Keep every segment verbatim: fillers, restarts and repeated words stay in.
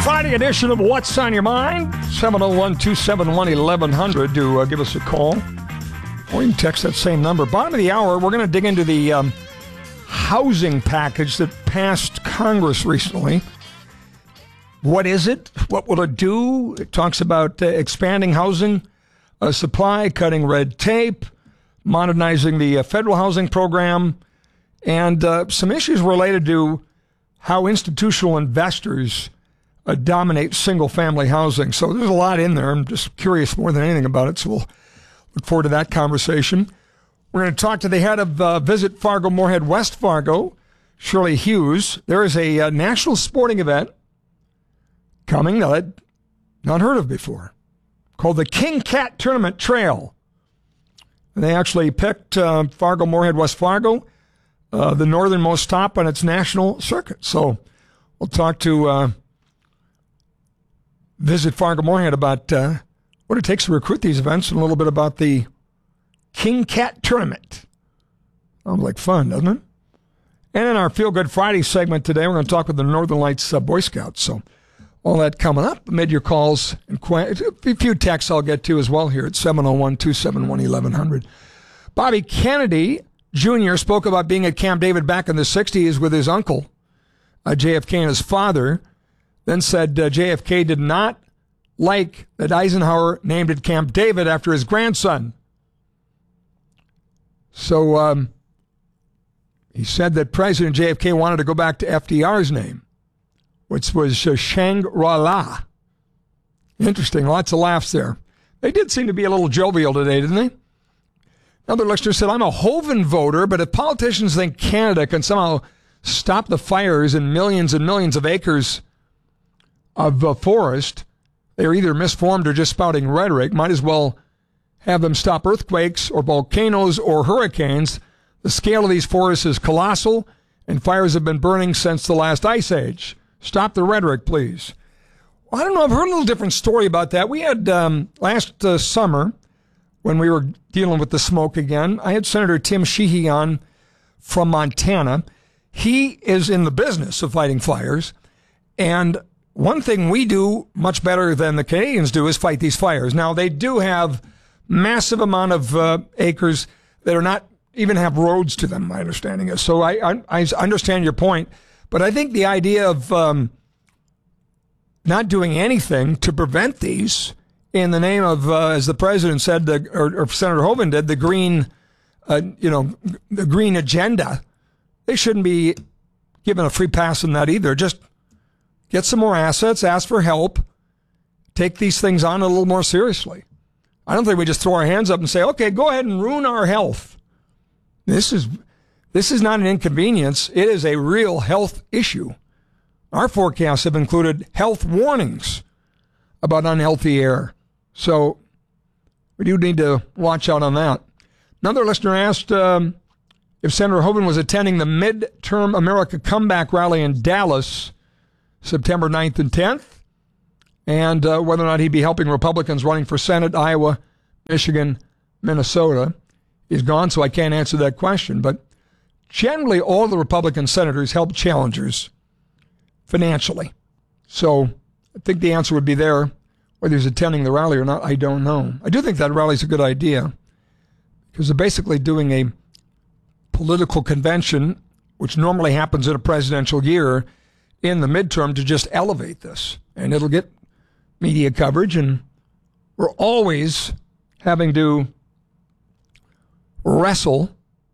Friday edition of What's on Your Mind, seven oh one, two seven one, eleven hundred to uh, give us a call. Or you can text that same number. Bottom of the hour, we're going to dig into the um, housing package that passed Congress recently. What is it? What will it do? It talks about uh, expanding housing uh, supply, cutting red tape, modernizing the uh, federal housing program, and uh, some issues related to how institutional investors uh, dominate single-family housing. So there's a lot in there. I'm just curious more than anything about it, so we'll look forward to that conversation. We're going to talk to the head of uh, Visit Fargo Moorhead West Fargo, Shirley Hughes. There is a uh, national sporting event coming that I'd not heard of before, called the King Cat Tournament Trail. And they actually picked uh, Fargo Moorhead West Fargo, uh, the northernmost stop on its national circuit. So we'll talk to uh, Visit Fargo Moorhead about uh, what it takes to recruit these events and a little bit about the King Cat Tournament. Sounds like fun, doesn't it? And in our Feel Good Friday segment today, we're going to talk with the Northern Lights uh, Boy Scouts. So all that coming up amid your calls and qu- a few texts I'll get to as well here at seven oh one, two seven one, eleven hundred. Bobby Kennedy Junior spoke about being at Camp David back in the sixties with his uncle, uh, J F K, and his father, then said uh, J F K did not like that Eisenhower named it Camp David after his grandson. So um, he said that President J F K wanted to go back to F D R's name, which was uh, Shangri-La. Interesting. Lots of laughs there. They did seem to be a little jovial today, didn't they? Another listener said, I'm a Hoeven voter, but if politicians think Canada can somehow stop the fires in millions and millions of acres of uh, forest, they're either misformed or just spouting rhetoric. Might as well have them stop earthquakes or volcanoes or hurricanes. The scale of these forests is colossal, and fires have been burning since the last ice age. Stop the rhetoric, please. Well, I don't know. I've heard a little different story about that. We had um, last uh, summer, when we were dealing with the smoke again, I had Senator Tim Sheehy on from Montana. He is in the business of fighting fires, and one thing we do much better than the Canadians do is fight these fires. Now, they do have massive amount of uh, acres that are not even have roads to them, my understanding is. So I, I, I understand your point. But I think the idea of um, not doing anything to prevent these in the name of, uh, as the president said, the, or, or Senator Hoeven did, the green, uh, you know, the green agenda, they shouldn't be given a free pass on that either. Just get some more assets, ask for help, take these things on a little more seriously. I don't think we just throw our hands up and say, okay, go ahead and ruin our health. This is this is not an inconvenience. It is a real health issue. Our forecasts have included health warnings about unhealthy air. So we do need to watch out on that. Another listener asked um, if Senator Hoeven was attending the Midterm America Comeback Rally in Dallas, September ninth and tenth, and uh, whether or not he'd be helping Republicans running for Senate, Iowa, Michigan, Minnesota. He's gone, so I can't answer that question. But generally, all the Republican senators help challengers financially. So I think the answer would be there. Whether he's attending the rally or not, I don't know. I do think that rally's a good idea because they're basically doing a political convention, which normally happens in a presidential year, in the midterm to just elevate this. And it'll get media coverage, and we're always having to wrestle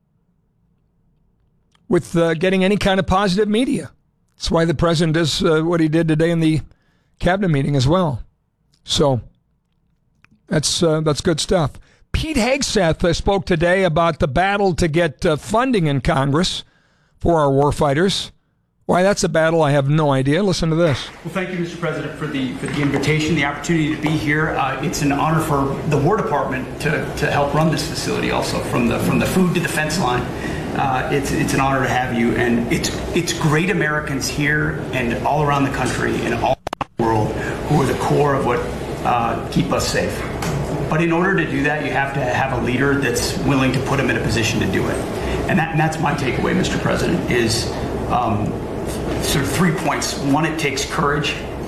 with uh, getting any kind of positive media. That's why the president does uh, what he did today in the cabinet meeting as well. So that's uh, that's good stuff. Pete Hegseth uh, spoke today about the battle to get uh, funding in Congress for our warfighters. Why that's a battle, I have no idea. Listen to this. Well, thank you, Mister President, for the for the invitation, the opportunity to be here. Uh, it's an honor for the War Department to, to help run this facility. Also, from the from the food to the fence line, uh, it's it's an honor to have you. And it's it's great Americans here and all around the country and all around the world who are the core of what uh, keep us safe. But in order to do that, you have to have a leader that's willing to put them in a position to do it. And that and that's my takeaway, Mister President, is. Um, Sort of three points. One, it takes courage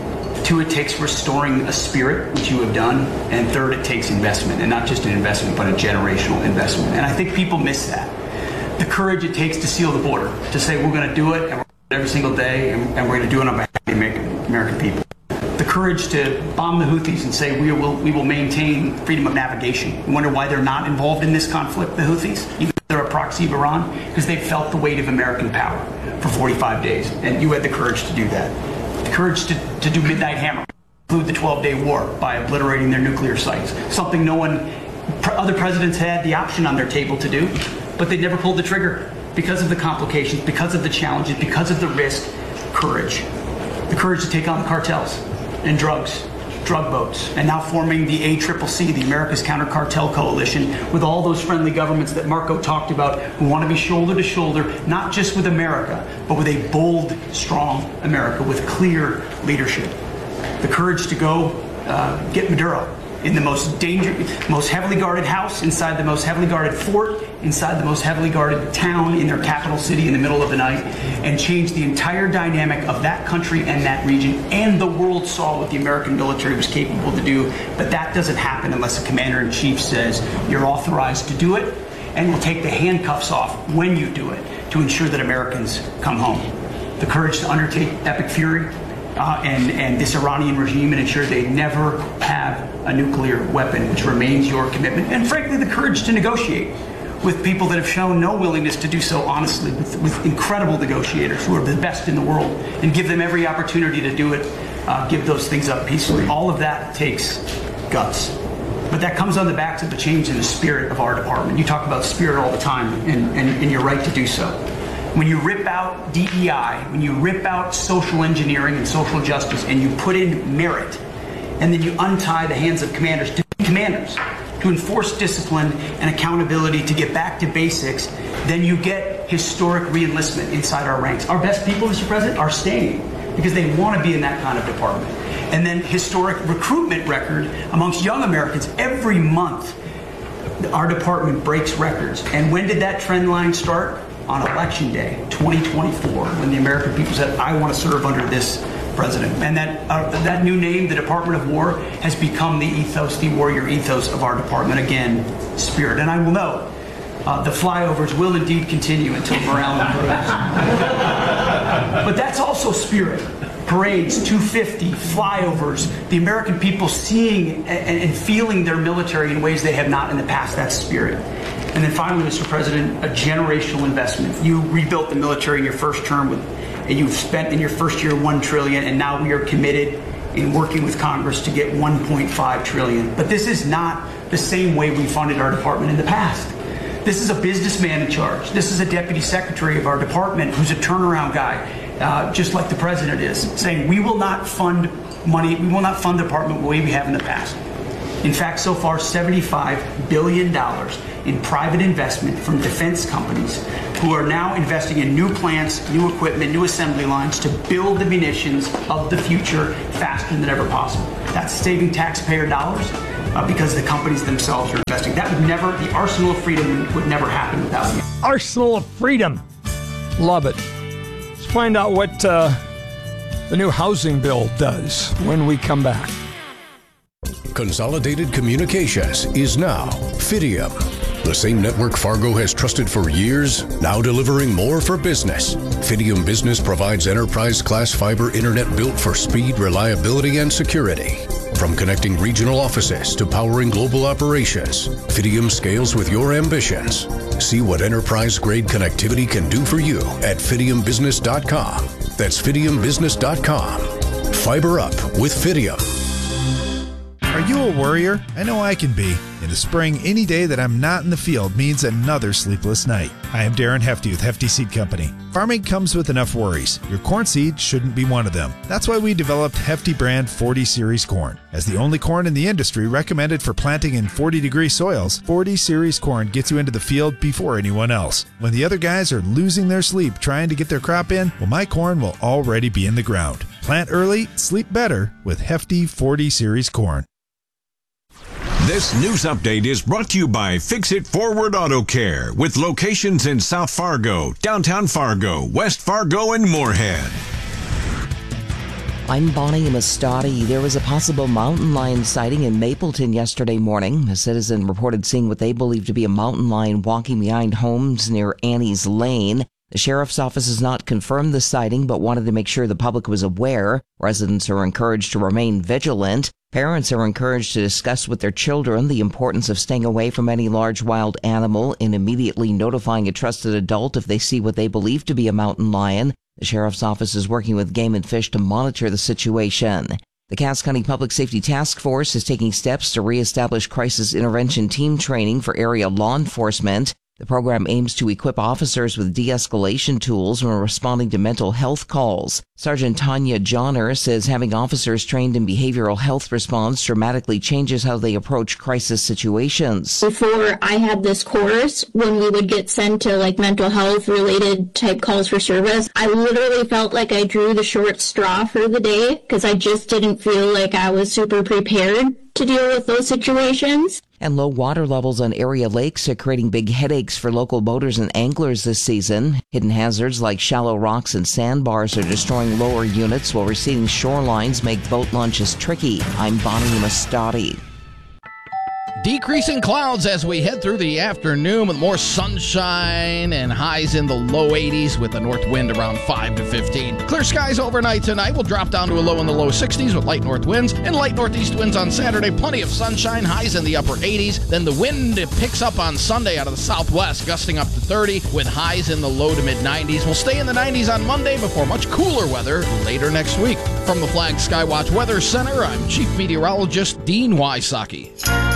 Two, it takes restoring a spirit, which you have done. And third, it takes investment, and not just an investment, but a generational investment. And I think people miss that. The courage it takes to seal the border, to say we're going to do it, and we're going to do it every single day, and, and we're going to do it on behalf of the American, American people. The courage to bomb the Houthis and say we will we will maintain freedom of navigation. You wonder why they're not involved in this conflict, the Houthis, even though they're a proxy of Iran, because they've felt the weight of American power for forty-five days, and you had the courage to do that. The courage to, to do Midnight Hammer, include the twelve-day war by obliterating their nuclear sites, something no one, other presidents had the option on their table to do, but they never pulled the trigger because of the complications, because of the challenges, because of the risk. Courage. The courage to take on the cartels and drugs, drug boats, and now forming the A C C C, the America's Counter Cartel Coalition, with all those friendly governments that Marco talked about who want to be shoulder to shoulder, not just with America, but with a bold, strong America with clear leadership. The courage to go uh, get Maduro in the most dangerous, most heavily guarded house, inside the most heavily guarded fort, inside the most heavily guarded town in their capital city in the middle of the night, and change the entire dynamic of that country and that region. And the world saw what the American military was capable to do, but that doesn't happen unless a commander-in-chief says you're authorized to do it, and will take the handcuffs off when you do it to ensure that Americans come home. The courage to undertake Epic Fury, Uh, and, and this Iranian regime, and ensure they never have a nuclear weapon, which remains your commitment. And frankly, the courage to negotiate with people that have shown no willingness to do so honestly, with, with incredible negotiators who are the best in the world, and give them every opportunity to do it, uh, give those things up peacefully. All of that takes guts. But that comes on the backs of the change in the spirit of our department. You talk about spirit all the time, and, and, and you're right to do so. When you rip out D E I, when you rip out social engineering and social justice, and you put in merit, and then you untie the hands of commanders to be commanders, to enforce discipline and accountability, to get back to basics, then you get historic re-enlistment inside our ranks. Our best people, Mister President, are staying because they want to be in that kind of department. And then historic recruitment record amongst young Americans. Every month, our department breaks records. And when did that trend line start? On Election Day, twenty twenty-four, when the American people said, I want to serve under this president. And that uh, that new name, the Department of War, has become the ethos, the warrior ethos of our department. Again, spirit. And I will note, uh, the flyovers will indeed continue until morale improves. But that's also spirit. Parades, two fifty, flyovers, the American people seeing and, and feeling their military in ways they have not in the past. That's spirit. And then finally, Mister President, a generational investment. You rebuilt the military in your first term, with, and you've spent in your first year one trillion dollars, and now we are committed in working with Congress to get one point five trillion dollars. But this is not the same way we funded our department in the past. This is a businessman in charge. This is a deputy secretary of our department who's a turnaround guy, uh, just like the president is, saying we will not fund money, we will not fund the department the way we have in the past. In fact, so far, seventy-five billion dollars in private investment from defense companies who are now investing in new plants, new equipment, new assembly lines to build the munitions of the future faster than ever possible. That's saving taxpayer dollars uh, because the companies themselves are investing. That would never, the arsenal of freedom would, would never happen without you. Arsenal of freedom. Love it. Let's find out what uh, the new housing bill does when we come back. Consolidated Communications is now Fidium. The same network Fargo has trusted for years, now delivering more for business. Fidium Business provides enterprise-class fiber internet built for speed, reliability, and security. From connecting regional offices to powering global operations, Fidium scales with your ambitions. See what enterprise-grade connectivity can do for you at fidium business dot com. That's fidium business dot com. Fiber up with Fidium. Are you a worrier? I know I can be. In the spring, any day that I'm not in the field means another sleepless night. I am Darren Hefty with Hefty Seed Company. Farming comes with enough worries. Your corn seed shouldn't be one of them. That's why we developed Hefty brand forty series corn. As the only corn in the industry recommended for planting in forty degree soils, forty series corn gets you into the field before anyone else. When the other guys are losing their sleep trying to get their crop in, well, my corn will already be in the ground. Plant early, sleep better with Hefty forty series corn. This news update is brought to you by Fix It Forward Auto Care, with locations in South Fargo, downtown Fargo, West Fargo, and Moorhead. I'm Bonnie Mastati. There was a possible mountain lion sighting in Mapleton yesterday morning. A citizen reported seeing what they believe to be a mountain lion walking behind homes near Annie's Lane. The sheriff's office has not confirmed the sighting, but wanted to make sure the public was aware. Residents are encouraged to remain vigilant. Parents are encouraged to discuss with their children the importance of staying away from any large wild animal and immediately notifying a trusted adult if they see what they believe to be a mountain lion. The sheriff's office is working with Game and Fish to monitor the situation. The Cass County Public Safety Task Force is taking steps to reestablish crisis intervention team training for area law enforcement. The program aims to equip officers with de-escalation tools when responding to mental health calls. Sergeant Tanya Johnner says having officers trained in behavioral health response dramatically changes how they approach crisis situations. Before I had this course, when we would get sent to like mental health related type calls for service, I literally felt like I drew the short straw for the day because I just didn't feel like I was super prepared to deal with those situations. And low water levels on area lakes are creating big headaches for local boaters and anglers this season. Hidden hazards like shallow rocks and sandbars are destroying lower units, while receding shorelines make boat launches tricky. I'm Bonnie Mastati. Decreasing clouds as we head through the afternoon with more sunshine and highs in the low eighties with a north wind around five to fifteen. Clear skies overnight tonight. We'll drop down to a low in the low sixties with light north winds and light northeast winds on Saturday. Plenty of sunshine, highs in the upper eighties. Then the wind picks up on Sunday out of the southwest, gusting up to thirty with highs in the low to mid nineties. We'll stay in the nineties on Monday before much cooler weather later next week. From the Flag Skywatch Weather Center, I'm Chief Meteorologist Dean Wysocki.